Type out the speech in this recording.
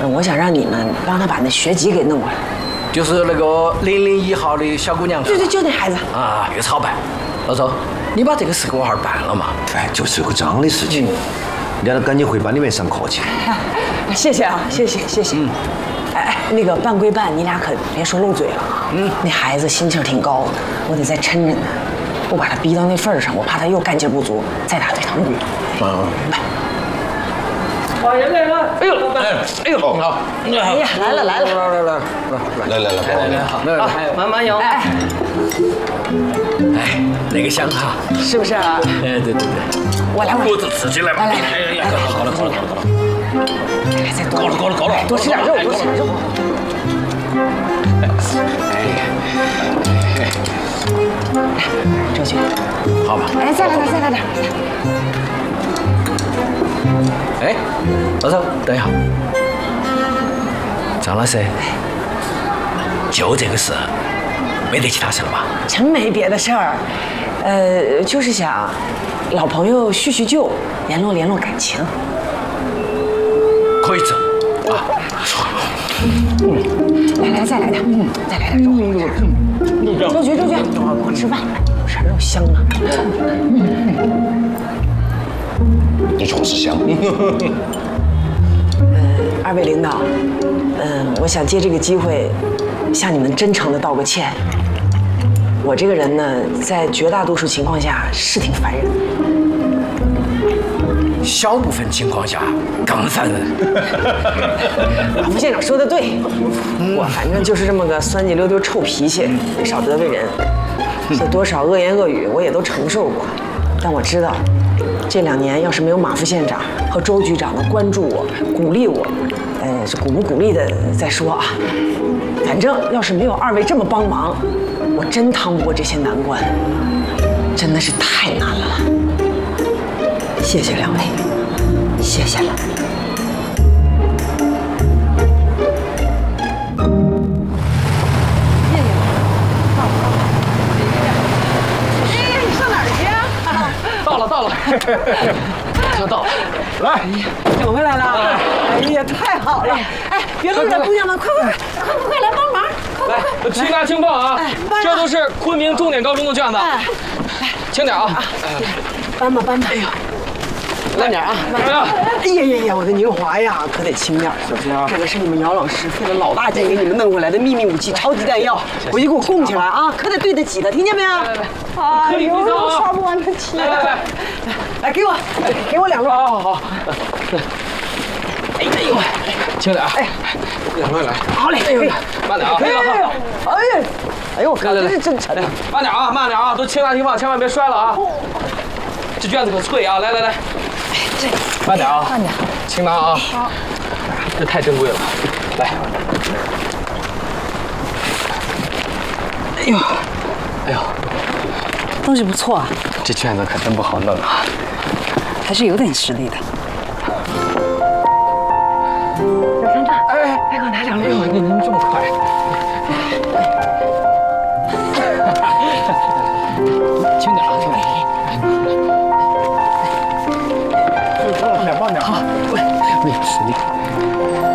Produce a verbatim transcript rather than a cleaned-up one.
我想让你们帮他把那学籍给弄过来。 就是那个零零一号的小姑娘。 对对，就那孩子。 啊，越好办。老周，你把这个事给我孩儿办了嘛？ 哎，就是个脏的事情，你让他赶紧回班里面上课去。 谢谢啊，谢谢谢谢。嗯。哎哎，那个办归办，你俩可别说漏嘴了啊。嗯。那孩子心气儿挺高的，我得再抻抻他，不把他逼到那份儿上，我怕他又干劲不足，再打退堂鼓。 嗯。 来。 老爷来了！ 哎呦，哎，哎呦，你好， 你好，哎呀，来了来了， 来来来来来来来， 来来好，来来， 慢慢摇。 哎哎，那个香哈， 是不是啊？ 哎，对对对， 我来， 我这吃起来吧。 来来哎呀，好了好了好了好了， 来再多， 够了够了够了， 多吃点肉，多吃点肉。 哎， 周局， 好吧。 哎，再来点，再来点。 哎，老周，等一下，张老师，就这个事，没得其他事了吧？ 真没别的事儿，呃，就是想老朋友叙叙旧，联络联络感情。 可以整啊。 嗯，来来，再来点，嗯，再来点肉。周局，周局，我吃饭，有啥肉香啊？ 你确实香。 呃，二位领导，嗯，我想借这个机会向你们真诚的道个歉。我这个人呢，在绝大多数情况下是挺烦人， 小部分情况下更烦人。 马副县长说的对，我反正就是这么个酸叽溜溜臭脾气，没少得罪人，这多少恶言恶语我也都承受过。但我知道，这两年要是没有马副县长和周局长的关注我、鼓励我，呃，这鼓不鼓励的再说啊。反正要是没有二位这么帮忙，我真趟不过这些难关，真的是太难了。谢谢两位，谢谢了。 到了到了，就到了，来， 整回来了！哎呀，太好了！哎，别愣着，姑娘们，快快快快快快来帮忙！ 来，请拿请放啊！这都是昆明重点高中的卷子，来，轻点啊！ 搬吧搬吧！哎呦，慢点啊！慢点！哎呀呀呀，我的宁华呀，可得轻点啊！ 小心啊！ 这个是你们姚老师费了老大劲给你们弄回来的秘密武器——超级弹药，回去给我供起来啊！可得对得起的，听见没有？哎呦，刷不完的题！ 来来来， 来给我，给我两个！ 好好好。哎呦，轻点啊！哎，慢慢来。 好嘞，哎呦， 慢点啊！ 哎呦，哎呦，哎呦，我靠，这是真沉！ 慢点啊，慢点啊，都轻拿轻放，千万别摔了啊！这卷子可脆啊！来来来， 哎，这慢点啊， 慢点， 轻拿啊！好，这太珍贵了，来。 哎呦， 哎呦， 东西不错啊， 这卷子可真不好弄啊， 还是有点实力的。 小山楂，哎哎，给我拿两粒。哎呦，您您这么快？